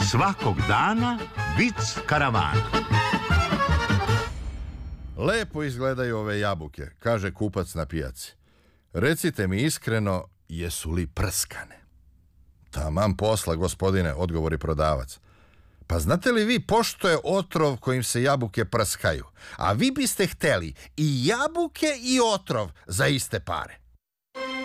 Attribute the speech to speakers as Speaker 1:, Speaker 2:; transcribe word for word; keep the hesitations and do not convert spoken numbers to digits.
Speaker 1: Svakog dana vic karavana.
Speaker 2: Lepo izgledaju ove jabuke, kaže kupac na pijaci. Recite mi iskreno, jesu li prskane? Taman posla, gospodine, odgovori prodavac. Pa znate li vi pošto je otrov kojim se jabuke prskaju? A vi biste hteli i jabuke i otrov za iste pare.